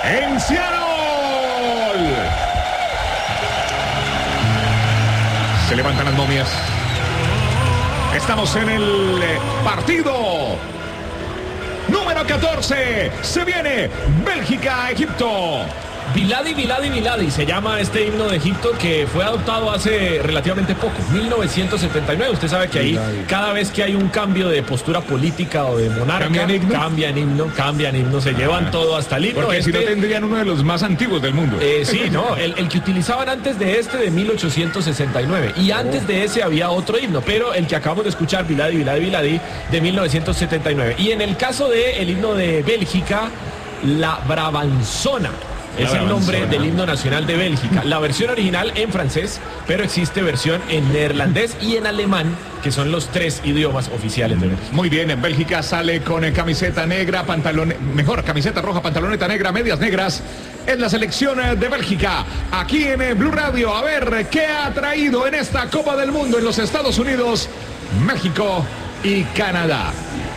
en Seattle. Se levantan las momias. Estamos en el partido número 14. Se viene Bélgica-Egipto. Biladi, Biladi, Biladi, se llama este himno de Egipto que fue adoptado hace relativamente poco, 1979. Usted sabe que ahí cada vez que hay un cambio de postura política o de monarca, cambian himno, se llevan todo hasta el himno. Porque si no tendrían uno de los más antiguos del mundo. Sí, no, el que utilizaban antes de este de 1869 y antes de ese había otro himno, pero el que acabamos de escuchar, Biladi, Biladi, Biladi, de 1979. Y en el caso del himno de Bélgica, la Brabanzona. Es el nombre del himno nacional de Bélgica. La versión original en francés, pero existe versión en neerlandés y en alemán, que son los 3 idiomas oficiales de Bélgica. Muy bien, en Bélgica sale con camiseta negra, camiseta roja, pantaloneta negra, medias negras. Es la selección de Bélgica, aquí en Blue Radio. A ver, ¿qué ha traído en esta Copa del Mundo en los Estados Unidos, México y Canadá?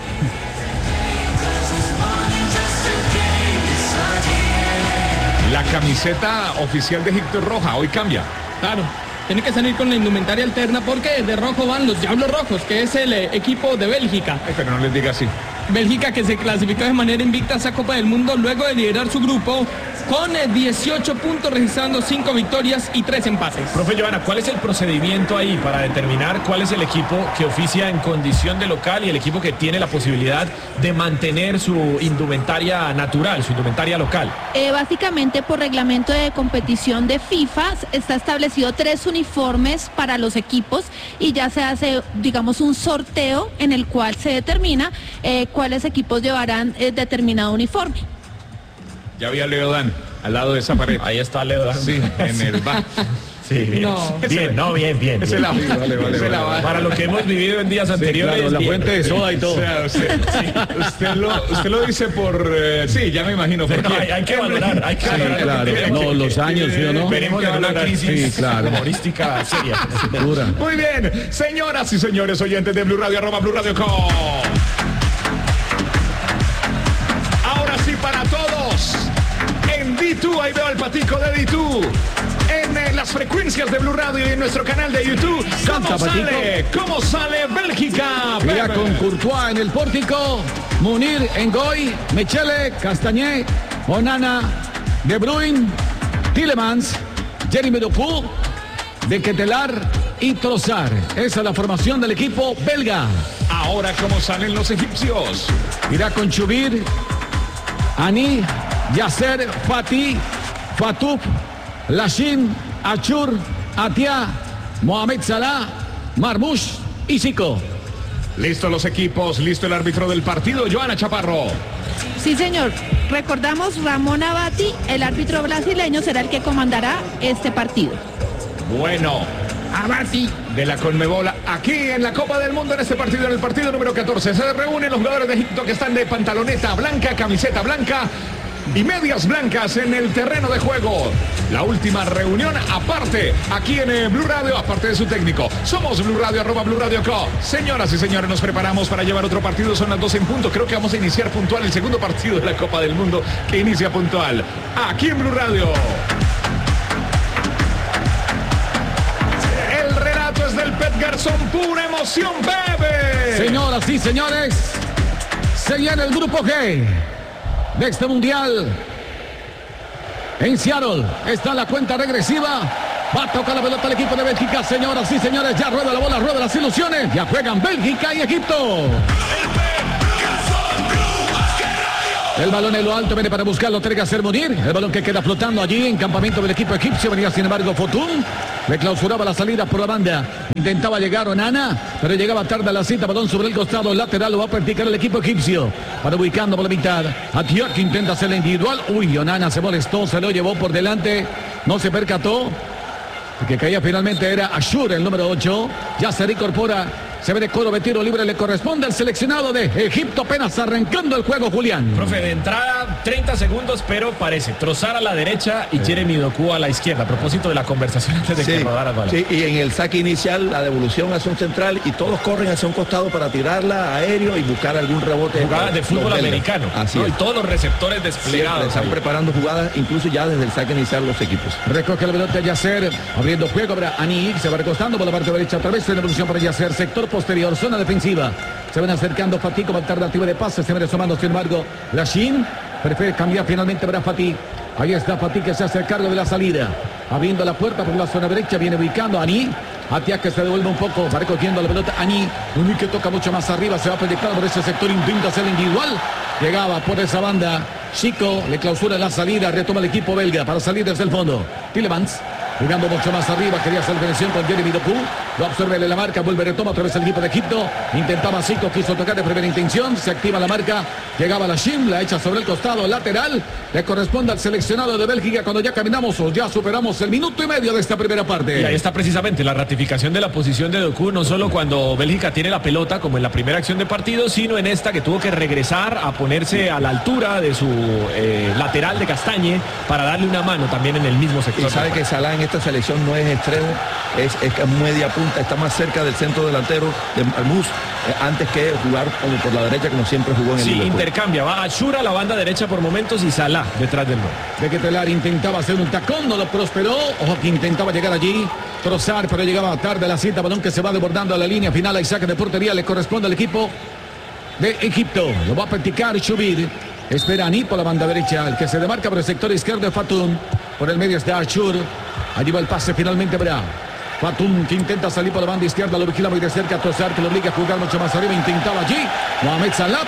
La camiseta oficial de Egipto es roja, hoy cambia. Claro, tiene que salir con la indumentaria alterna porque de rojo van los Diablos Rojos, que es el equipo de Bélgica. Pero no les diga así. Bélgica, que se clasificó de manera invicta a esa Copa del Mundo luego de liderar su grupo con 18 puntos, registrando 5 victorias y 3 empates. Profe Johanna, ¿cuál es el procedimiento ahí para determinar cuál es el equipo que oficia en condición de local y el equipo que tiene la posibilidad de mantener su indumentaria natural, su indumentaria local? Básicamente, por reglamento de competición de FIFA, está establecido 3 uniformes para los equipos y ya se hace, digamos, un sorteo en el cual se determina cuáles equipos llevarán determinado uniforme. Ya vi a Leodán al lado de esa pared. Ahí está Leodán. Sí, en el bar. Sí, bien. Bien. Ese la vale. Para lo que hemos vivido en días anteriores. Sí, claro, la fuente de soda y todo. O sea, usted lo dice por... sí, ya me imagino. Porque hay que valorar. Claro, no, los años, ¿sí o no? Venimos de una crisis claro, humorística seria. Dura. Muy bien, señoras y señores oyentes de Blue Radio, @Blue Radio Com. Ahora sí, para todos. En D2, ahí veo al patico de D2. En las frecuencias de Blue Radio y en nuestro canal de YouTube. ¿Cómo sale Bélgica? Mira, con Courtois en el pórtico, Munir, Ngoy, Mechele, Castañé, Onana, De Bruyne, Tielemans, Jeremy Doku, De Ketelaar y Trossard. Esa es la formación del equipo belga. Ahora, ¿cómo salen los egipcios? Mira, con Chubir, Ani, Yasser, Fatih, Fatouf, Lashim, Achur, Atia, Mohamed Salah, Marmoush y Zico. Listos los equipos, listo el árbitro del partido, Johanna Chaparro. Sí, señor. Recordamos, Ramón Abati, el árbitro brasileño, será el que comandará este partido. Bueno, Abati de la Conmebol, aquí en la Copa del Mundo, en este partido, en el partido número 14. Se reúnen los jugadores de Egipto que están de pantaloneta blanca, camiseta blanca y medias blancas en el terreno de juego. La última reunión aparte, aquí en Blue Radio, aparte de su técnico. Somos Blue Radio, @Blue Radio Co. Señoras y señores, nos preparamos para llevar otro partido. Son las 12 en punto. Creo que vamos a iniciar puntual el segundo partido de la Copa del Mundo, que inicia puntual aquí en Blue Radio. El relato es del Pet Garzón, pura emoción, bebé. Señoras y señores, se viene el grupo G de este mundial. En Seattle está la cuenta regresiva. Va a tocar la pelota el equipo de Bélgica. Señoras y señores, ya rueda la bola, rueda las ilusiones. Ya juegan Bélgica y Egipto. El balón en lo alto viene para buscarlo, tiene que hacer Munir. El balón que queda flotando allí en campamento del equipo egipcio. Venía sin embargo Fortun. Le clausuraba la salida por la banda. Intentaba llegar Onana, pero llegaba tarde a la cita. Balón sobre el costado lateral. Lo va a practicar el equipo egipcio. Para ubicando por la mitad. Atiak que intenta hacer la individual. Uy, Onana se molestó, se lo llevó por delante. No se percató. El que caía finalmente era Ashur, el número 8. Ya se reincorpora. Se ve de coro de tiro libre, le corresponde al seleccionado de Egipto, apenas arrancando el juego, Julián. Profe, de entrada 30 segundos, pero parece Trossard a la derecha y Jeremy Doku a la izquierda, a propósito de la conversación antes de que rodara el balón. Sí, y en el saque inicial, la devolución hacia un central y todos corren hacia un costado para tirarla aéreo y buscar algún rebote. Jugadas de fútbol americano. Así ¿no? es. Y todos los receptores desplegados. Están preparando jugadas incluso ya desde el saque inicial los equipos. Recoge la pelota Yasser, abriendo juego para Ani, se va recostando por la parte derecha, otra vez en evolución para Yasser, sector posterior, zona defensiva. Se van acercando Fatih como alternativa de pase, se viene sumando, sin embargo, Lashin prefiere cambiar finalmente para Fatih. Ahí está Fatih que se hace cargo de la salida, abriendo la puerta por la zona derecha, viene ubicando a Ani. Atia que se devuelve un poco, va recogiendo la pelota Ani, Uni que toca mucho más arriba, se va proyectando por ese sector, intenta hacer individual, llegaba por esa banda, Chico le clausura la salida, retoma el equipo belga para salir desde el fondo, Tielemans jugando mucho más arriba, quería hacer conexión con Jeremy Doku, lo absorbe la marca, vuelve, retoma otra vez el equipo de Egipto, intentaba Zico, quiso tocar de primera intención, se activa la marca, llegaba la Shim, la echa sobre el costado lateral, le corresponde al seleccionado de Bélgica cuando ya caminamos o ya superamos el minuto y medio de esta primera parte. Y ahí está precisamente la ratificación de la posición de Doku, no solo cuando Bélgica tiene la pelota como en la primera acción de partido, sino en esta que tuvo que regresar a ponerse a la altura de su lateral de Castañe para darle una mano también en el mismo sector. Y sabe que Salah en esta selección no es extremo, es media punta, está más cerca del centro delantero de Marmoush, antes que jugar como por la derecha como siempre jugó en el Liverpool. Intercambia, va Ashur a la banda derecha por momentos y Salah detrás del gol. De que Telar intentaba hacer un tacón, no lo prosperó, ojo que intentaba llegar allí, Trossard, pero llegaba tarde a la cinta, balón que se va desbordando a la línea final, hay saque de portería, le corresponde al equipo de Egipto, lo va a practicar Shubir. Espera Ani por la banda derecha, el que se demarca por el sector izquierdo de Fatum. Por el medio está Ashur. Allí va el pase finalmente para Fatum, que intenta salir por la banda izquierda. Lo vigila muy de cerca Trossard, que lo obliga a jugar mucho más arriba. Intentaba allí Mohamed Salah.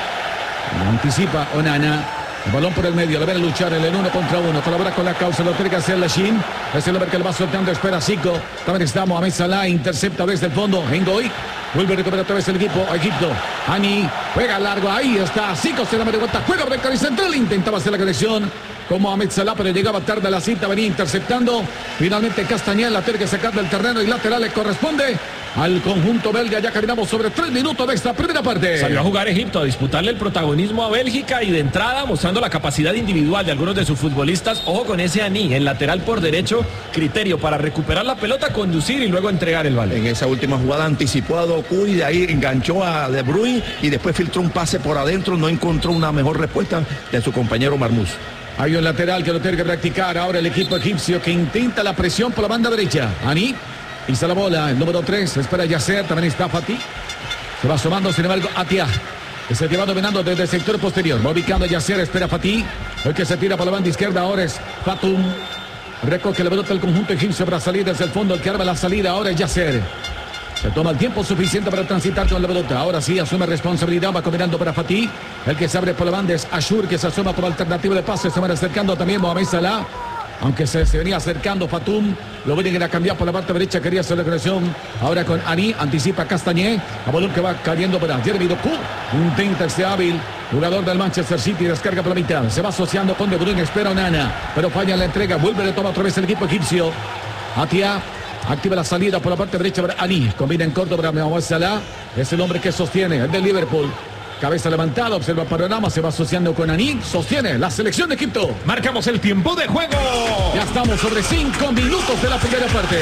Lo anticipa Onana. El balón por el medio, lo ven a luchar en el 1 contra 1. Colabora con la causa, lo tiene que hacer Lashin. Es el hombre que lo va soltando, espera Zico. También está Mohamed Salah, intercepta desde el fondo. Engoy. Vuelve a recuperar otra vez el equipo, Egipto. Ani juega largo, ahí está Zico, se da media vuelta, juega por el carril central, intentaba hacer la conexión con Mohamed Salah, pero llegaba tarde a la cita, venía interceptando. Finalmente Castañeda la tiene que sacar del terreno y lateral le corresponde al conjunto belga. Ya caminamos sobre 3 minutos de esta primera parte. Salió a jugar Egipto, a disputarle el protagonismo a Bélgica y de entrada mostrando la capacidad individual de algunos de sus futbolistas. Ojo con ese Ani, el lateral por derecho, criterio para recuperar la pelota, conducir y luego entregar el balón. En esa última jugada anticipó a Doku y de ahí enganchó a De Bruyne y después filtró un pase por adentro, no encontró una mejor respuesta de su compañero Marmoush. Hay un lateral que lo tiene que practicar ahora el equipo egipcio que intenta la presión por la banda derecha. Ani pisa la bola, el número 3, espera Yasser, también está Fatih. Se va sumando, sin embargo, Atia. Que se va dominando desde el sector posterior. Va ubicando a Yasser, espera Fatih. El que se tira por la banda izquierda ahora es Fatum. Recoge la pelota el conjunto egipcio para salir desde el fondo. El que arma la salida ahora es Yasser. Se toma el tiempo suficiente para transitar con la pelota. Ahora sí asume responsabilidad. Va combinando para Fatih. El que se abre por la banda es Ashur, que se asoma como alternativa de pase. Se van acercando también Mohamed Salah. Aunque se venía acercando Fatum. Lo vienen a cambiar por la parte derecha. Quería hacer la creación. Ahora con Ani. Anticipa Castañé. A balón que va cayendo para Jeremy Doku. Intenta este hábil. Jugador del Manchester City. Descarga por la mitad. Se va asociando con De Bruyne. Espera Onana. Pero falla la entrega. Vuelve de toma otra vez el equipo egipcio. Atia. Activa la salida por la parte derecha para Ali. Combina en corto para Mohamed Salah. Es el hombre que sostiene, el del Liverpool. Cabeza levantada, observa el panorama, se va asociando con Ani. Sostiene la selección de Egipto. Marcamos el tiempo de juego. Ya estamos sobre 5 minutos de la primera parte.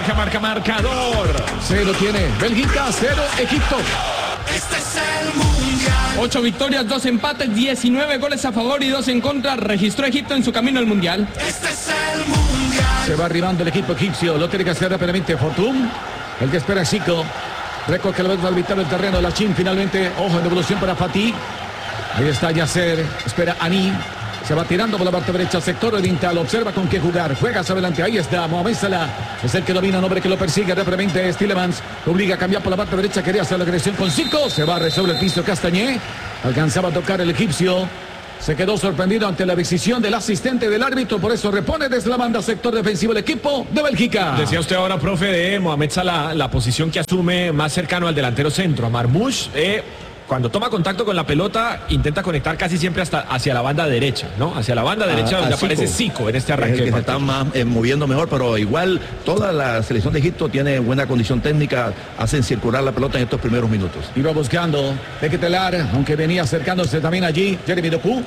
Marcador. 0 tiene Bélgica, 0 Egipto. Este es el mundial. 8 victorias, 2 empates, 19 goles a favor y 2 en contra. Registró Egipto en su camino al mundial. Este es el mundial. Se va arribando el equipo egipcio. Lo tiene que hacer rápidamente Fatum. El que espera es Zico. Recoge la vez al mitad del terreno. La Chin finalmente. Ojo en devolución para Fatih. Ahí está Yasser. Espera Ani. Se va tirando por la parte derecha. Sector oriental. Observa con qué jugar. Juega hacia adelante. Ahí está Mohamed Salah. Es el que domina. Un hombre que lo persigue rápidamente. Es Tielemans. Lo obliga a cambiar por la parte derecha. Quería hacer la agresión con Zico. Se va sobre el piso Castañé. Alcanzaba a tocar el egipcio. Se quedó sorprendido ante la decisión del asistente del árbitro, por eso repone desde la banda sector defensivo el equipo de Bélgica. Decía usted ahora, profe, de Mohamed Salah, la posición que asume más cercano al delantero centro, a Marmoush. Cuando toma contacto con la pelota, intenta conectar casi siempre hacia la banda derecha, ¿no? Hacia la banda derecha donde aparece Zico en este arranque. Es el que se está más moviendo mejor, pero igual toda la selección de Egipto tiene buena condición técnica, hacen circular la pelota en estos primeros minutos. Iba buscando Telar, aunque venía acercándose también allí Jeremy Doku.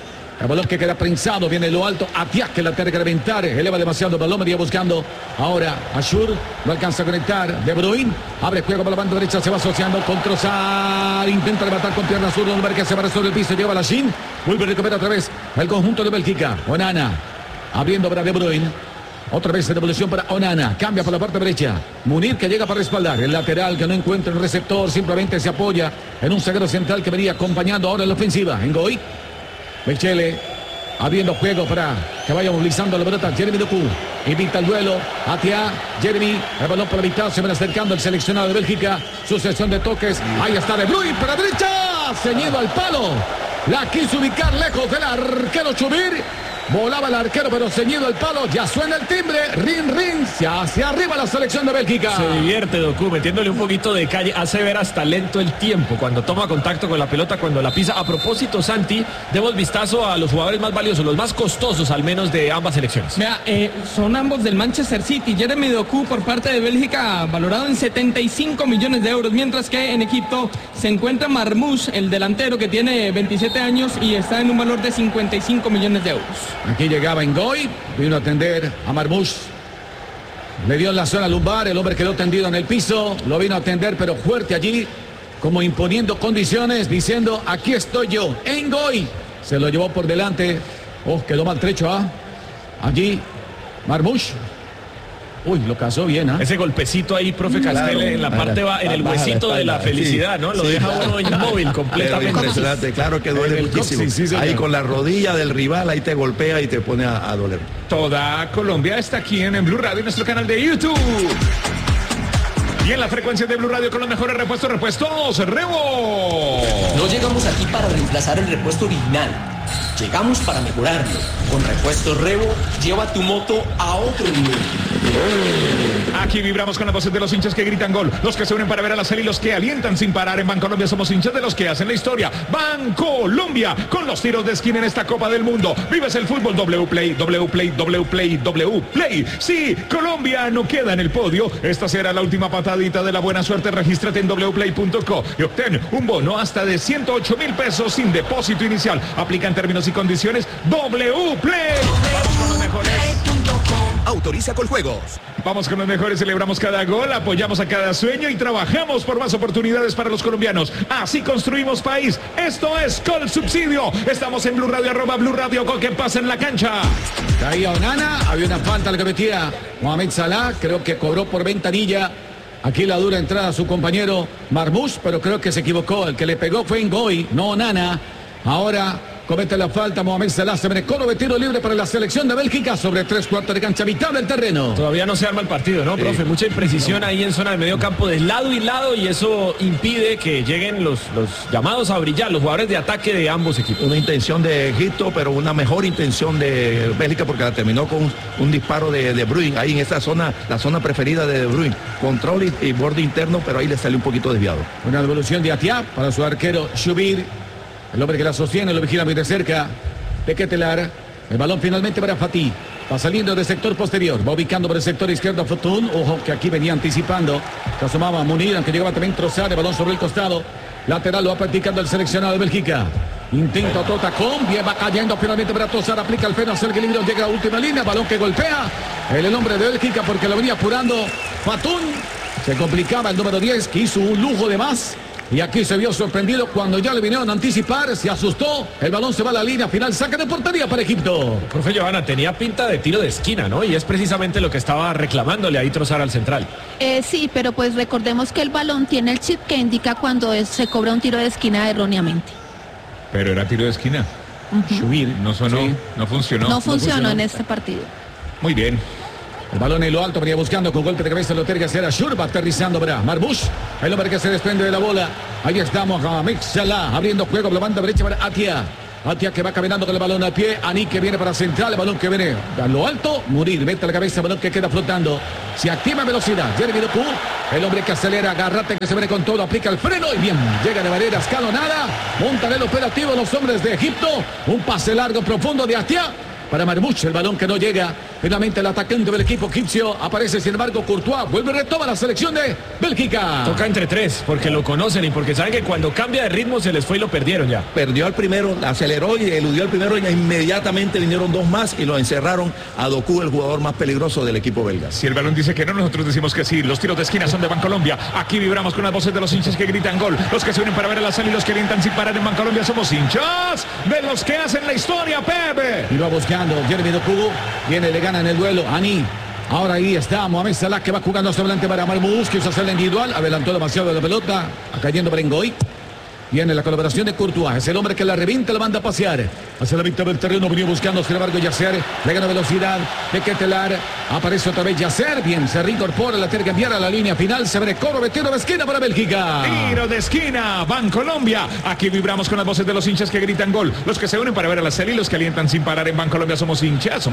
El balón que queda prensado, viene lo alto, Atia que la tiene que reventar, eleva demasiado el balón, venía buscando ahora Ashur, no alcanza a conectar, De Bruyne, abre juego por la banda derecha, se va asociando con Trossard, intenta levantar con pierna zurda, un que se va sobre el piso, lleva la Shin, vuelve a recuperar otra vez el conjunto de Bélgica, Onana, abriendo para De Bruyne, otra vez en devolución para Onana, cambia por la parte derecha, Munir que llega para respaldar, el lateral que no encuentra el receptor, simplemente se apoya en un zaguero central que venía acompañando ahora en la ofensiva, Ngoy. Michele abriendo juego para que vaya movilizando la pelota. Jeremy Doku invita el duelo hacia Jeremy, el balón por la mitad, se va acercando el seleccionado de Bélgica, sucesión de toques, ahí está De Bruyne para la derecha, ceñido al palo, la quiso ubicar lejos del arquero Chubir, volaba el arquero pero ceñido al palo, ya suena el timbre, ring, hacia arriba la selección de Bélgica. Se divierte Doku metiéndole un poquito de calle, hace ver hasta lento el tiempo cuando toma contacto con la pelota, cuando la pisa. A propósito, Santi, demos vistazo a los jugadores más valiosos, los más costosos al menos de ambas selecciones. Vea, son ambos del Manchester City. Jeremy Doku por parte de Bélgica valorado en 75 millones de euros, mientras que en Egipto se encuentra Marmoush, el delantero que tiene 27 años y está en un valor de 55 millones de euros. Aquí llegaba Ngoy, vino a atender a Marmoush, le dio en la zona lumbar, el hombre quedó tendido en el piso, lo vino a atender pero fuerte allí, como imponiendo condiciones, diciendo aquí estoy yo. Ngoy se lo llevó por delante, quedó maltrecho allí Marmoush. Uy, lo cazó bien, Ese golpecito ahí, profe Castel, en la parte en el huesito de la felicidad, ¿no? Lo deja uno inmóvil completamente. Impresionante, claro que duele muchísimo. Ahí con la rodilla del rival, ahí te golpea y te pone a doler. Toda Colombia está aquí en Blue Radio, en nuestro canal de YouTube. Y en la frecuencia de Blue Radio con los mejores repuestos, Rebo. No llegamos aquí para reemplazar el repuesto original. Llegamos para mejorarlo. Con Repuestos Rebo, lleva tu moto a otro nivel. Aquí vibramos con las voces de los hinchas que gritan gol, los que se unen para ver a la serie y los que alientan sin parar. En Bancolombia somos hinchas de los que hacen la historia. Bancolombia, con los tiros de esquina en esta Copa del Mundo. Vives el fútbol, Wplay. Sí, Colombia no queda en el podio. Esta será la última patadita de la buena suerte. Regístrate en wplay.co y obtén un bono hasta de 108.000 pesos sin depósito inicial. Aplica en términos y condiciones Wplay. Vamos con los mejores. Autoriza con juegos. Vamos con los mejores, celebramos cada gol, apoyamos a cada sueño y trabajamos por más oportunidades para los colombianos. Así construimos país. Esto es Colsubsidio. Estamos en Blue Radio, @Blue Radio, con que pasa en la cancha. Caía Onana, había una falta la que metía Mohamed Salah, creo que cobró por ventanilla. Aquí la dura entrada a su compañero Marmoush, pero creo que se equivocó. El que le pegó fue Ngoy, no Onana. Ahora comete la falta Mohamed Salah, se viene de tiro libre para la selección de Bélgica sobre 3/4 de cancha, mitad del terreno. Todavía no se arma el partido, ¿no, profe? Mucha imprecisión ahí en zona de medio campo de lado y lado, y eso impide que lleguen los llamados a brillar, los jugadores de ataque de ambos equipos. Una intención de Egipto, pero una mejor intención de Bélgica, porque la terminó con un disparo de De Bruyne, ahí en esa zona, la zona preferida de De Bruyne. Control y borde interno, pero ahí le salió un poquito desviado. Una devolución de Atia para su arquero Chubir. El hombre que la sostiene, lo vigila muy de cerca. Pequetelar. El balón finalmente para Fatih. Va saliendo del sector posterior. Va ubicando por el sector izquierdo a Fortun. Ojo que aquí venía anticipando. Se asomaba Munir, aunque llegaba también Trossard. El balón sobre el costado. Lateral lo va practicando el seleccionado de Bélgica. Intenta otro tacón. Bien, va cayendo finalmente para Trossard. Aplica el freno hacia el equilibrio. Llega a la última línea. Balón que golpea. El hombre de Bélgica porque lo venía apurando Fatun. Se complicaba el número 10 que hizo un lujo de más. Y aquí se vio sorprendido cuando ya le vinieron a anticipar, se asustó, el balón se va a la línea final, saque de portería para Egipto. Profe Johanna, tenía pinta de tiro de esquina, ¿no? Y es precisamente lo que estaba reclamándole ahí Trossard al central. Sí, pero pues recordemos que el balón tiene el chip que indica cuando se cobra un tiro de esquina erróneamente. Pero era tiro de esquina. Subir. No sonó, Sí. no funcionó. No funcionó en este partido. Muy bien. El balón en lo alto, venía buscando con golpe de cabeza lo tiene que hacer a Shur, va aterrizando para Marmoush, el hombre que se desprende de la bola. Ahí estamos, Mohamed Salah, abriendo juego por la banda derecha para Atia. Atia que va caminando con el balón al pie, Aní que viene para central, el balón que viene a lo alto, Munir mete la cabeza, el balón que queda flotando, se activa en velocidad, Jeremy Doku, el hombre que acelera, Agarrate que se viene con todo, aplica el freno y bien, llega de manera escalonada, montan el operativo los hombres de Egipto, un pase largo profundo de Atia para Marmoush, el balón que no llega Finalmente el atacante del equipo egipcio aparece, sin embargo, Courtois. Vuelve y retoma la selección de Bélgica. Toca entre tres, porque lo conocen y porque saben que cuando cambia de ritmo se les fue y lo perdieron ya. Perdió al primero, aceleró y eludió al primero y inmediatamente vinieron dos más y lo encerraron a Doku, el jugador más peligroso del equipo belga. Si el balón dice que no, nosotros decimos que sí. Los tiros de esquina son de Bancolombia. Aquí vibramos con las voces de los hinchas que gritan gol. Los que se unen para ver a la sala y los que alientan sin parar en Bancolombia. Somos hinchas de los que hacen la historia, Pepe. Y va buscando Jeremy Doku. Viene, le gana en el duelo. Ani. Ahora ahí está Mohamed Salah, que va jugando hacia adelante para Marmoush, quiso hacer la individual. Adelantó demasiado la pelota. Cayendo Berengoy. Viene la colaboración de Courtois, es el hombre que la revienta, la manda a pasear hacia la mitad del terreno, venía buscando, sin embargo, Yasser, le gana velocidad, Bequetelar, aparece otra vez Yasser, bien, se reincorpora, la tiene que enviar a la línea final, se ve coro, tiro de esquina para Bélgica. Tiro de esquina, Bancolombia. Aquí vibramos con las voces de los hinchas que gritan gol. Los que se unen para ver a la serie y los que alientan sin parar en Bancolombia. Somos hinchas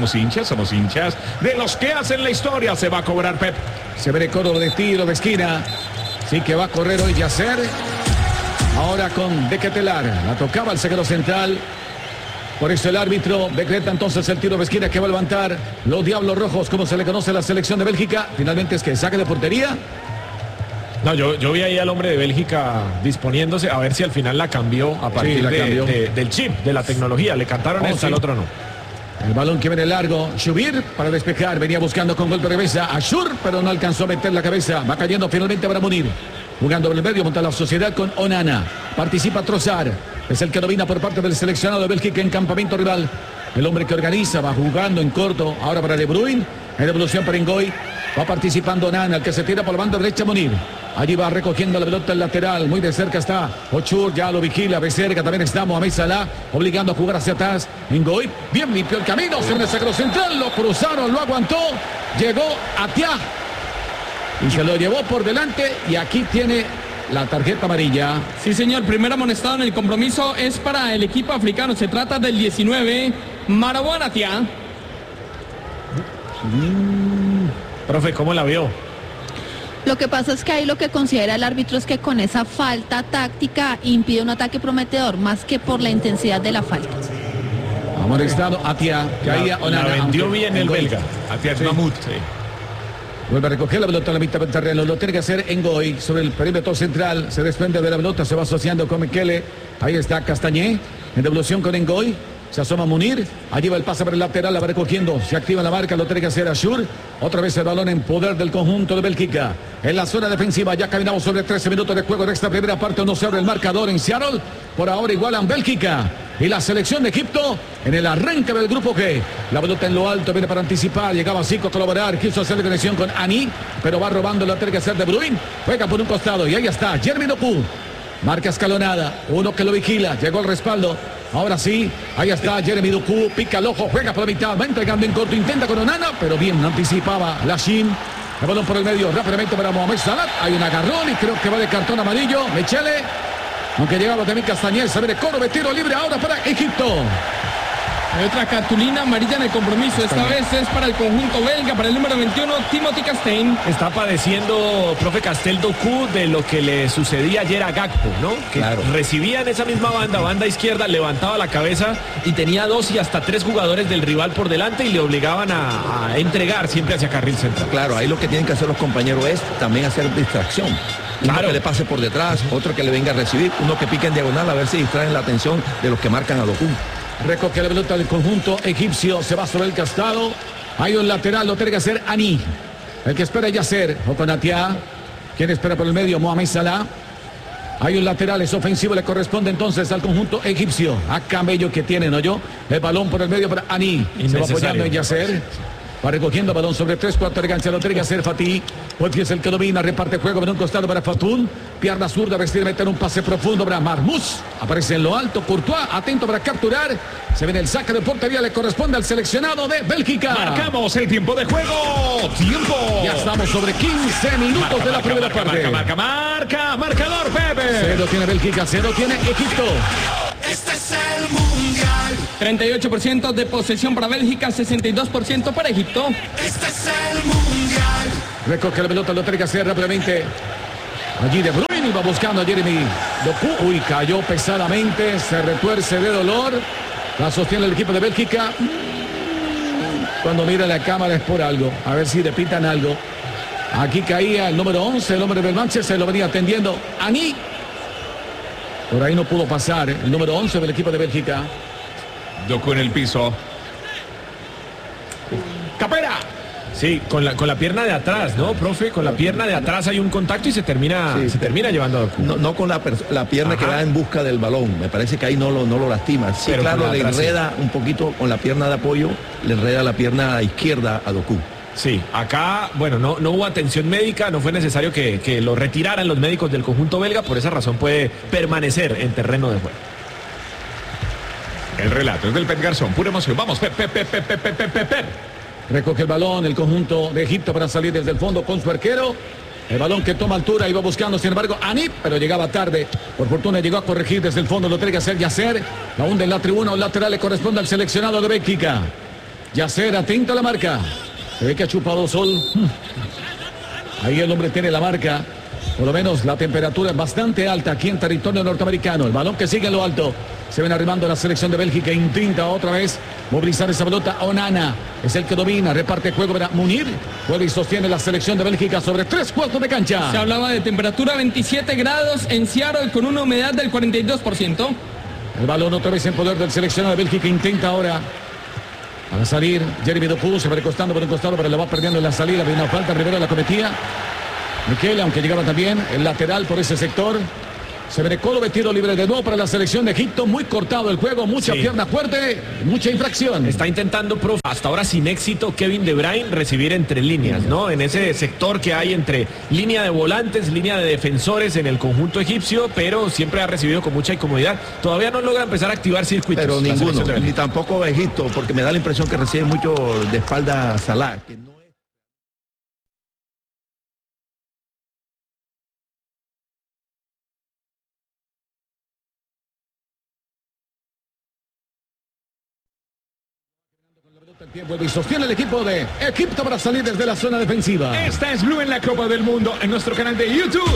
de los que hacen la historia. Se va a cobrar Pep. Se ve coro de tiro de esquina, sí que va a correr hoy Yasser. Ahora con Bequetelar, la tocaba el zaguero central. Por eso el árbitro decreta entonces el tiro de esquina que va a levantar los Diablos Rojos, como se le conoce a la selección de Bélgica. Finalmente es que saque de portería. No, yo vi ahí al hombre de Bélgica disponiéndose a ver si al final la cambió a partir del chip, de la tecnología. Le cantaron esta, el otro no. El balón que viene largo, Shubir para despejar, venía buscando con golpe de cabeza a Shur, pero no alcanzó a meter la cabeza. Va cayendo finalmente para Munir. Jugando en el medio, monta la sociedad con Onana. Participa Trossard. Es el que domina por parte del seleccionado de Bélgica en campamento rival. El hombre que organiza, va jugando en corto. Ahora para De Bruyne. En devolución para Ngoy. Va participando Onana, el que se tira por la banda derecha Munir. Allí va recogiendo la pelota el lateral. Muy de cerca está Ochur, ya lo vigila. De cerca también está Mohamed Salah, obligando a jugar hacia atrás. Ngoy, bien limpió el camino. Se en el sacro central. Lo cruzaron, lo aguantó. Llegó Atia. Y se lo llevó por delante y aquí tiene la tarjeta amarilla. Sí, señor, primer amonestado en el compromiso es para el equipo africano. Se trata del 19, Marwan Atia. Profe, ¿cómo la vio? Lo que pasa es que ahí lo que considera el árbitro es que con esa falta táctica impide un ataque prometedor, más que por la intensidad de la falta. Amonestado Atia, caía Onana. La vendió bien el belga. Atia es Mahmoud, sí. Vuelve a recoger la pelota a la mitad del terreno. Lo tiene que hacer Ngoy sobre el perímetro central. Se desprende de la pelota, se va asociando con Mekele. Ahí está Castañé. En devolución con Ngoy. Se asoma Munir. Allí va el pase para el lateral. La va recogiendo. Se activa la marca. Lo tiene que hacer Ashur. Otra vez el balón en poder del conjunto de Bélgica. En la zona defensiva. Ya caminamos sobre 13 minutos de juego de esta primera parte. No se abre el marcador en Seattle. Por ahora igualan Bélgica y la selección de Egipto en el arranque del grupo G. La pelota en lo alto viene para anticipar. Llegaba Zico a colaborar. Quiso hacer la conexión con Ani, pero va robando la tiene que hacer De Bruyne. Juega por un costado y ahí está Jeremy Doku. Marca escalonada. Uno que lo vigila. Llegó el respaldo. Ahora sí. Ahí está Jeremy Doku. Pica el ojo. Juega por la mitad. Va entregando en corto. Intenta con Onana, pero bien anticipaba Lashim. El balón por el medio. Rápidamente para Mohamed Salah. Hay un agarrón y creo que va de cartón amarillo. Mechele. Aunque llegaba también Castañer, se ve de coro de tiro libre ahora para Egipto. Hay otra cartulina amarilla en el compromiso. Esta vez es para el conjunto belga, para el número 21, Timothy Castaing. Está padeciendo, profe Castel, Doku de lo que le sucedía ayer a Gakpo, ¿no? Que recibía en esa misma banda izquierda, levantaba la cabeza y tenía 2 y hasta 3 jugadores del rival por delante y le obligaban a entregar siempre hacia carril central. Claro, ahí lo que tienen que hacer los compañeros es también hacer distracción. Uno que le pase por detrás, otro que le venga a recibir, uno que pique en diagonal a ver si distraen la atención de los que marcan a Doku. Recoge la pelota del conjunto egipcio, se va sobre el costado. Hay un lateral, lo tiene que hacer Ani. El que espera Yasser, o con Atia. Quien espera por el medio, Mohamed Salah. Hay un lateral, es ofensivo, le corresponde entonces al conjunto egipcio. A camello que tiene, ¿no yo? El balón por el medio para Ani. Se va apoyando en Yasser. Va recogiendo balón sobre 3/4 de cancha, lo tiene que hacer Fatih. Porque es el que domina, reparte juego en un costado para Fatún. Pierna zurda, vestir, meter un pase profundo para Marmoush. Aparece en lo alto, Courtois, atento para capturar. Se viene el saque de portería, le corresponde al seleccionado de Bélgica. Marcamos el tiempo de juego. Tiempo. Ya estamos sobre 15 minutos de la primera parte. Marcador, Pepe. 0 tiene Bélgica, 0 tiene Egipto. Este es el Mundial. 38% de posesión para Bélgica, 62% para Egipto. Este es el Mundial. Recoge la pelota, lo tiene que hacer rápidamente. Allí De Bruyne va buscando a Jeremy Doku. Uy, cayó pesadamente, se retuerce de dolor. La sostiene el equipo de Bélgica. Cuando mira la cámara es por algo. A ver si le pitan algo. Aquí caía el número 11, el hombre del Manchester, lo venía atendiendo Aní. Por ahí no pudo pasar el número 11 del equipo de Bélgica. Doku en el piso. Capera. Sí, con la pierna de atrás, ¿no, profe? Con la pierna de atrás hay un contacto y se termina llevando a Doku. No con la pierna que va en busca del balón. Me parece que ahí no lo lastima. Sí, Pero claro, con la le atrás, enreda un poquito con la pierna de apoyo, le enreda la pierna izquierda a Doku. Sí, acá, bueno, no hubo atención médica, no fue necesario que lo retiraran los médicos del conjunto belga, por esa razón puede permanecer en terreno de juego. El relato es del Pep Garzón, pura emoción. Vamos, Pep. Recoge el balón el conjunto de Egipto para salir desde el fondo con su arquero. El balón que toma altura iba buscando, sin embargo, Aní, pero llegaba tarde. Por fortuna llegó a corregir desde el fondo, lo tiene que hacer Yasser. Aún de la tribuna, un lateral le corresponde al seleccionado de Bélgica. Yasser, atento a la marca. Se ve que ha chupado sol. Ahí el hombre tiene la marca. Por lo menos la temperatura es bastante alta aquí en territorio norteamericano. El balón que sigue en lo alto. Se ven arrimando la selección de Bélgica. Intenta otra vez movilizar esa pelota. Onana es el que domina. Reparte juego para Munir. Vuelve y sostiene la selección de Bélgica sobre 3/4 de cancha. Se hablaba de temperatura 27 grados en Seattle con una humedad del 42%. El balón otra vez en poder del seleccionado de Bélgica. Intenta ahora a salir Jeremy Doku. Se va recostando por un costado, pero le va perdiendo en la salida. Viene una falta. Rivera la cometía. Miquel, aunque llegaba también el lateral por ese sector. Se ve Colo tiro libre de nuevo para la selección de Egipto. Muy cortado el juego, mucha pierna fuerte, mucha infracción. Está intentando, profe, hasta ahora sin éxito, Kevin De Bruyne recibir entre líneas, ¿no? En ese sector que hay entre línea de volantes, línea de defensores en el conjunto egipcio, pero siempre ha recibido con mucha incomodidad. Todavía no logra empezar a activar circuitos. Pero ninguno, ni tampoco Egipto, porque me da la impresión que recibe mucho de espalda Salah. Que no... El tiempo y sostiene el equipo de Egipto para salir desde la zona defensiva. Esta es Blue en la Copa del Mundo en nuestro canal de YouTube.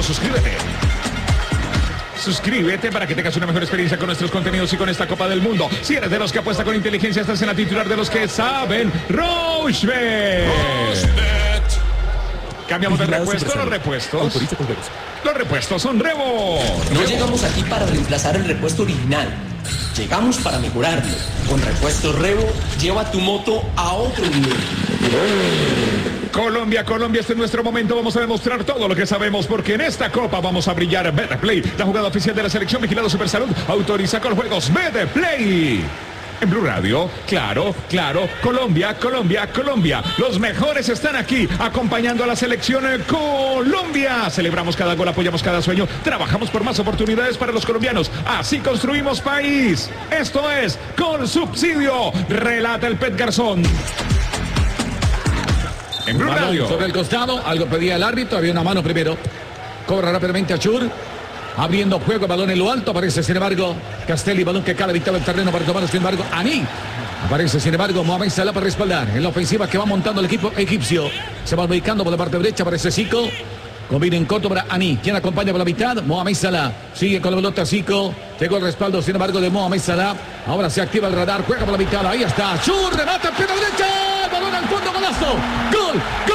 Suscríbete para que tengas una mejor experiencia con nuestros contenidos y con esta Copa del Mundo. Si eres de los que apuesta con inteligencia, estás en la titular de los que saben. Rochebet. Cambiamos de repuesto, los repuestos. Los repuestos son Revo. No llegamos aquí para reemplazar el repuesto original. Llegamos para mejorarlo. Con Repuestos Revo, lleva tu moto a otro nivel. Colombia, este es nuestro momento. Vamos a demostrar todo lo que sabemos porque en esta Copa vamos a brillar. Betplay, la jugada oficial de la selección vigilado Supersalud, autoriza con juegos. Betplay. En Blue Radio, claro, Colombia. Los mejores están aquí acompañando a la selección Colombia. Celebramos cada gol, apoyamos cada sueño, trabajamos por más oportunidades para los colombianos. Así construimos país. Esto es Con Subsidio. Relata el Pep Garzón. En Blue Radio. Sobre el costado, algo pedía el árbitro, había una mano primero. Cobra rápidamente Achur. Abriendo juego, balón en lo alto, aparece sin embargo Castelli, balón que cae evitado el terreno para tomar, sin embargo Aní. Aparece sin embargo Mohamed Salah para respaldar. En la ofensiva que va montando el equipo egipcio. Se va ubicando por la parte derecha, aparece Zico. Combina en corto para Aní. Quien acompaña por la mitad, Mohamed Salah. Sigue con la pelota Zico. Llegó el respaldo sin embargo de Mohamed Salah. Ahora se activa el radar, juega por la mitad, ahí está. Achur, remata en pierna derecha. Balón al fondo, golazo. Gol.